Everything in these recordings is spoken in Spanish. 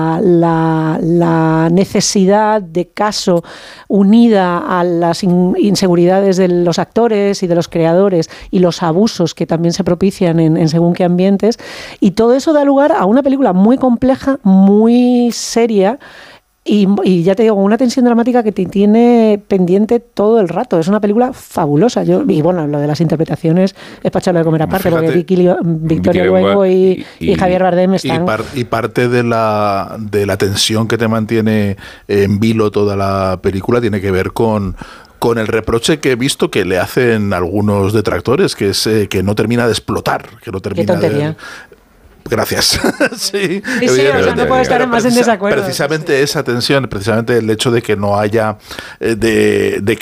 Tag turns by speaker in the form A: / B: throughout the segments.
A: la necesidad de caso unida a las inseguridades de los actores y de los creadores y los abusos que también se propician en según qué ambientes, y todo eso da lugar a una película muy compleja, muy seria. Y ya te digo, una tensión dramática que te tiene pendiente todo el rato. Es una película fabulosa. Y bueno, lo de las interpretaciones es para echarlo de comer aparte, porque Victoria Luengo y Javier Bardem están...
B: Y parte de la tensión que te mantiene en vilo toda la película tiene que ver con el reproche que he visto que le hacen algunos detractores, que es que no termina de explotar, que no termina.
A: Qué tontería.
B: de... Gracias. Sí,
A: o sea, no puedo estar más en desacuerdo.
B: Precisamente esa tensión, precisamente el hecho de que no haya, de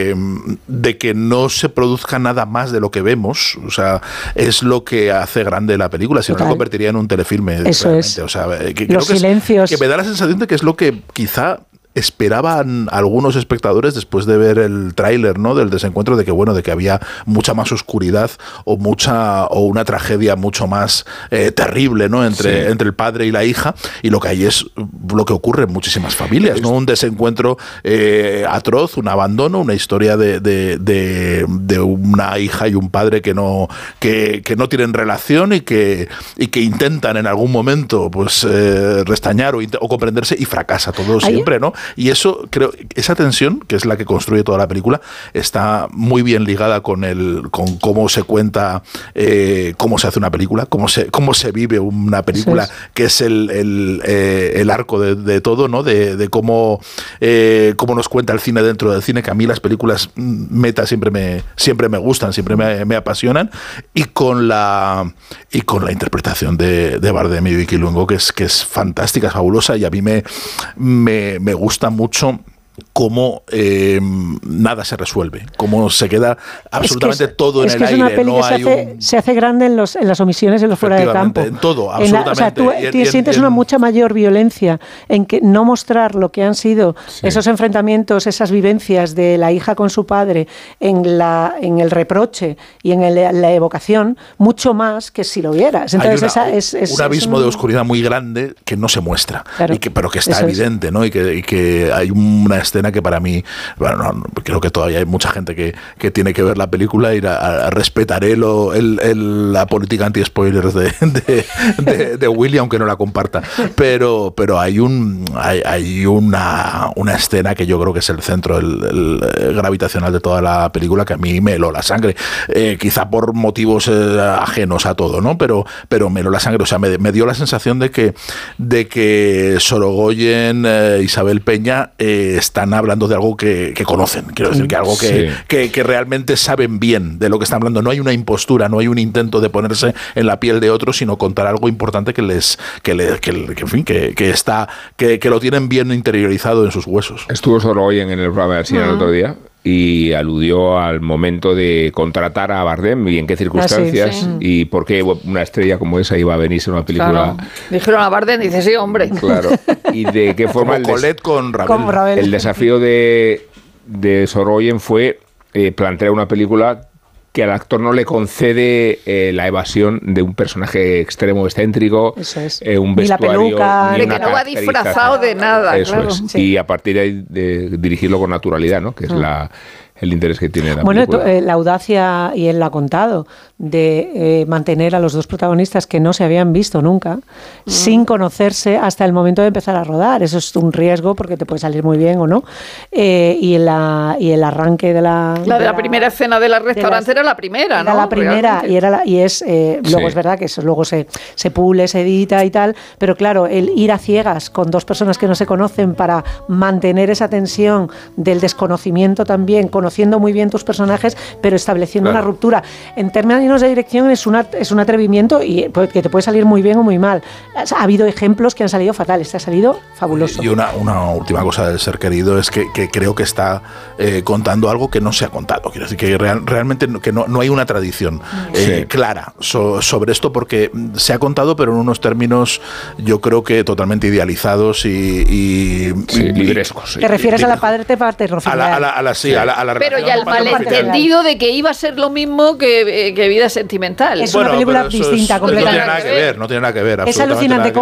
B: que no se produzca nada más de lo que vemos, o sea, es lo que hace grande la película. Si no, la convertiría en un telefilme.
A: Eso es.
B: O sea,
A: los silencios.
B: Que me da la sensación de que es lo que quizá esperaban algunos espectadores después de ver el tráiler, ¿no?, del desencuentro, de que había mucha más oscuridad o una tragedia mucho más terrible, ¿no?, entre el padre y la hija, y lo que hay es lo que ocurre en muchísimas familias, ¿no?, un desencuentro atroz, un abandono, una historia de una hija y un padre que no tienen relación y que intentan en algún momento pues restañar o comprenderse, y fracasa todo siempre, ¿no? Y eso, creo, esa tensión, que es la que construye toda la película, está muy bien ligada con cómo se cuenta, cómo se hace una película, cómo se vive una película, que es el arco de todo, ¿no? De cómo nos cuenta el cine dentro del cine, que a mí las películas meta siempre me gustan, siempre me apasionan, y con la interpretación de Bardem y Vicky Luengo, que es fantástica, es fabulosa, y a mí me gusta mucho cómo nada se resuelve, cómo se queda absolutamente todo en el aire. Es una peli
A: que se hace grande en las omisiones, en los fuera de campo.
B: En todo, absolutamente.
A: O sea, tú sientes una mucha mayor violencia en que no mostrar lo que han sido esos enfrentamientos, esas vivencias de la hija con su padre, en el reproche y en la evocación, mucho más que si lo vieras. Entonces es
B: un abismo de oscuridad muy grande que no se muestra,
A: claro,
B: pero que está evidente, ¿no? Y que hay una escena que para mí, bueno, creo que todavía hay mucha gente que tiene que ver la película, y respetaré la política anti-spoilers de Willy, aunque no la comparta, pero hay una escena que yo creo que es el centro gravitacional de toda la película, que a mí me heló la sangre, quizá por motivos ajenos a todo, ¿no? Pero me heló la sangre, o sea, me dio la sensación de que Sorogoyen, Isabel Peña están hablando de algo que conocen, quiero decir, que algo que realmente saben bien de lo que están hablando. No hay una impostura, no hay un intento de ponerse en la piel de otros, sino contar algo importante que lo tienen bien interiorizado en sus huesos.
C: Estuvo Sorogoyen en el programa de cine el otro día y aludió al momento de contratar a Bardem y en qué circunstancias y por qué una estrella como esa iba a venirse a una película.
D: Claro. Dijeron a Bardem, dice sí, hombre.
C: Claro. Y de qué forma
B: Colette con Ravel.
C: El desafío de Sorogoyen fue plantear una película que al actor no le concede la evasión de un personaje extremo, excéntrico, un vestuario,
A: la peluca,
D: de que no va disfrazado de nada.
C: Eso
D: claro.
C: es. Y a partir de ahí de dirigirlo con naturalidad, ¿no? Que es el interés que tiene la película.
A: Bueno, la audacia, y él lo ha contado, de mantener a los dos protagonistas que no se habían visto nunca, sin conocerse hasta el momento de empezar a rodar. Eso es un riesgo porque te puede salir muy bien o no. Y el arranque de la
D: primera escena de la restaurante era la primera, ¿no?
A: Era la primera, luego es verdad que eso luego se pule, se edita y tal, pero claro, el ir a ciegas con dos personas que no se conocen para mantener esa tensión del desconocimiento también, conociendo muy bien tus personajes, pero estableciendo una ruptura. En términos de dirección es un atrevimiento y que te puede salir muy bien o muy mal. Ha habido ejemplos que han salido fatales, te ha salido fabuloso.
B: Y una última cosa del Ser Querido es que creo que está contando algo que no se ha contado. Quiero decir que realmente que no hay una tradición clara sobre esto, porque se ha contado, pero en unos términos yo creo que totalmente idealizados y
C: librescos.
A: ¿Te refieres a la paternofilia?
D: Pero ya el malentendido de que iba a ser lo mismo que Vida Sentimental.
A: Es una película distinta completamente.
B: No tiene nada que ver.
A: Es alucinante